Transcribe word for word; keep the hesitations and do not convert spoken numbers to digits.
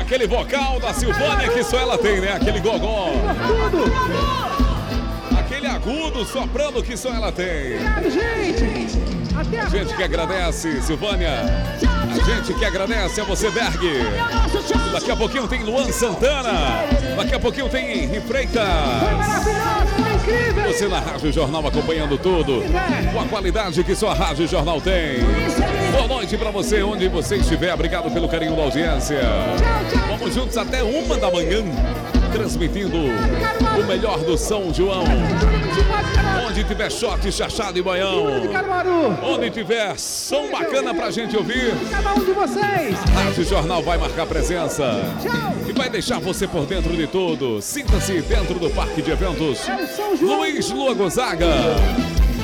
aquele vocal da Silvânia que só ela tem, né? Aquele gogó. Aquele agudo soprando que só ela tem. Obrigado, gente. Até A gente que agradece, Silvânia. A gente que agradece a você, Berg. Daqui a pouquinho tem Luan Santana. Daqui a pouquinho tem Henri Freitas. Foi maravilhoso, foi incrível. Você na Rádio Jornal acompanhando tudo, com a qualidade que só a Rádio Jornal tem. Boa noite pra você, onde você estiver. Obrigado pelo carinho da audiência. Vamos juntos até uma da manhã, transmitindo o melhor do São João. Onde tiver shot, chachado e baião. Onde tiver som bacana pra gente ouvir. Cada um de vocês. Rádio Jornal vai marcar presença. E vai deixar você por dentro de tudo. Sinta-se dentro do Parque de Eventos Luiz Lua Gonzaga.